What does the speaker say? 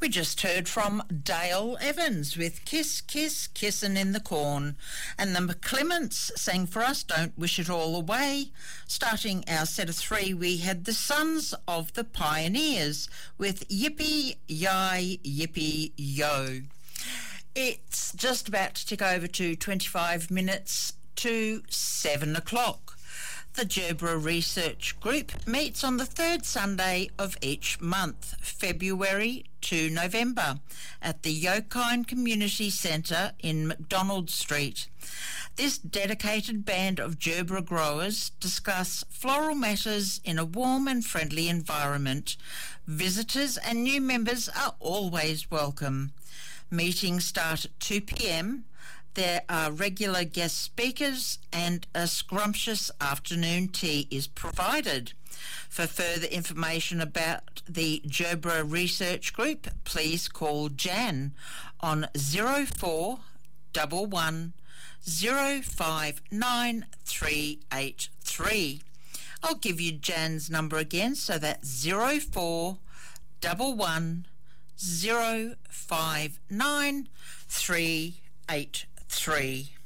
We just heard from Dale Evans with Kiss, Kiss, Kissin' in the Corn. And the McClements sang for us Don't Wish It All Away. Starting our set of three, we had the Sons of the Pioneers with Yippee, Yi, Yippee, Yo. It's just about to tick over to 25 minutes to 7 o'clock. The Gerbera Research Group meets on the third Sunday of each month, February to November, at the Yokine Community Centre in McDonald Street. This dedicated band of Gerbera growers discuss floral matters in a warm and friendly environment. Visitors and new members are always welcome. Meetings start at 2 p.m. There are regular guest speakers and a scrumptious afternoon tea is provided. For further information about the Gerbera Research Group, please call Jan on 0411 059383. I'll give you Jan's number again, so that's 0411 059383.